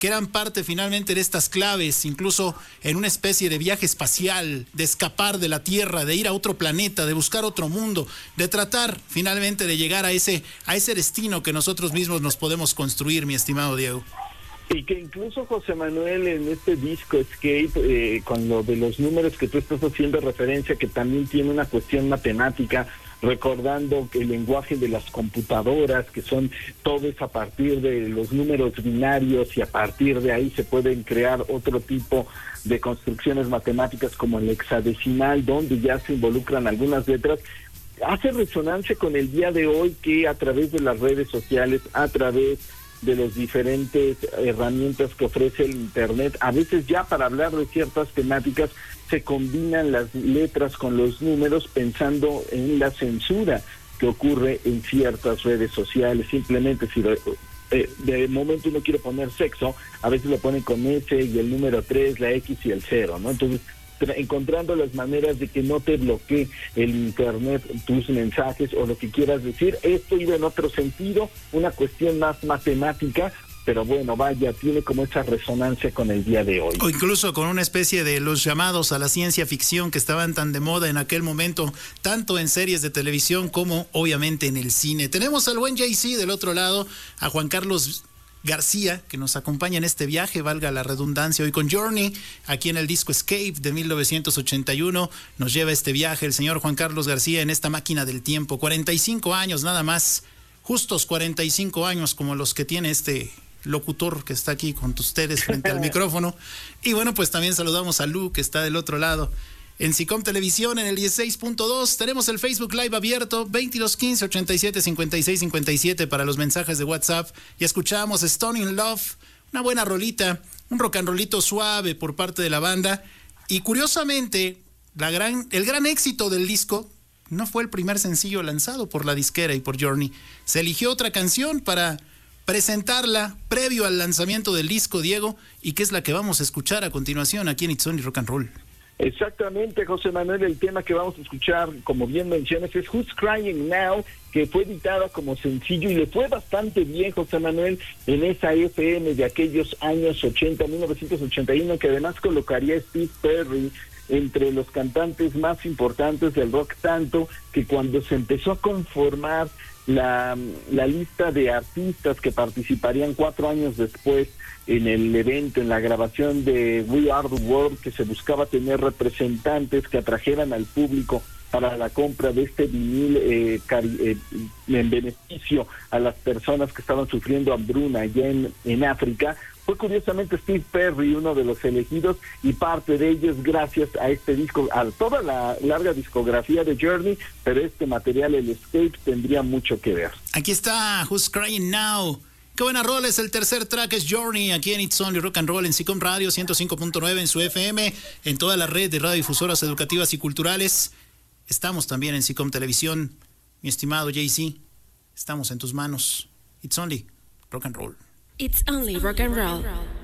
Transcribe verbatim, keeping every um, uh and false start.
que eran parte finalmente de estas claves, incluso en una especie de viaje espacial, de escapar de la Tierra, de ir a otro planeta, de buscar otro mundo, de tratar finalmente de llegar a ese, a ese destino que nosotros mismos nos podemos construir, mi estimado Diego. Y que incluso, José Manuel, en este disco Escape, eh, con lo de los números que tú estás haciendo referencia, que también tiene una cuestión matemática, recordando que el lenguaje de las computadoras, que son todo es a partir de los números binarios, y a partir de ahí se pueden crear otro tipo de construcciones matemáticas como el hexadecimal, donde ya se involucran algunas letras. Hace resonancia con el día de hoy, que a través de las redes sociales, a través de las diferentes herramientas que ofrece el Internet, a veces ya para hablar de ciertas temáticas se combinan las letras con los números, pensando en la censura que ocurre en ciertas redes sociales. Simplemente si lo, eh, de momento uno quiere poner sexo, a veces lo ponen con S y el número tres, la X y el cero, ¿no? Entonces, encontrando las maneras de que no te bloquee el Internet tus mensajes o lo que quieras decir. Esto iba en otro sentido, una cuestión más matemática, pero bueno, vaya, tiene como esa resonancia con el día de hoy. O incluso con una especie de los llamados a la ciencia ficción que estaban tan de moda en aquel momento, tanto en series de televisión como obviamente en el cine. Tenemos al buen Jay-Z del otro lado, a Juan Carlos García, que nos acompaña en este viaje, valga la redundancia, hoy con Journey, aquí en el disco Escape de mil novecientos ochenta y uno, nos lleva este viaje el señor Juan Carlos García en esta máquina del tiempo, cuarenta y cinco años nada más, justos cuarenta y cinco años como los que tiene este locutor que está aquí con ustedes frente al micrófono, y bueno, pues también saludamos a Lu, que está del otro lado. En SICOM Televisión, en el dieciséis punto dos, tenemos el Facebook Live abierto, veintidós quince ochenta y siete cincuenta y seis cincuenta y siete para los mensajes de WhatsApp. Y escuchamos Stone in Love, una buena rolita, un rock and rollito suave por parte de la banda. Y curiosamente, la gran, el gran éxito del disco no fue el primer sencillo lanzado por la disquera y por Journey. Se eligió otra canción para presentarla previo al lanzamiento del disco, Diego, y que es la que vamos a escuchar a continuación aquí en It's Only Rock and Roll. Exactamente, José Manuel, el tema que vamos a escuchar, como bien mencionas, es Who's Crying Now, que fue editada como sencillo y le fue bastante bien, José Manuel, en esa F M de aquellos años ochenta, mil novecientos ochenta y uno, que además colocaría a Steve Perry entre los cantantes más importantes del rock, tanto que cuando se empezó a conformar la, la lista de artistas que participarían cuatro años después en el evento, en la grabación de We Are the World, que se buscaba tener representantes que atrajeran al público para la compra de este vinil eh, cari- eh, en beneficio a las personas que estaban sufriendo hambruna allá en, en África. Fue curiosamente Steve Perry uno de los elegidos, y parte de ellos gracias a este disco, a toda la larga discografía de Journey, pero este material, el Escape, tendría mucho que ver. Aquí está Who's Crying Now. Qué buena rola, es el tercer track, es Journey, aquí en It's Only Rock and Roll, en SICOM Radio ciento cinco punto nueve en su F M, en toda la red de radiodifusoras educativas y culturales. Estamos también en SICOM Televisión. Mi estimado Jay-Z, estamos en tus manos. It's Only Rock and Roll. It's Only Rock and Roll.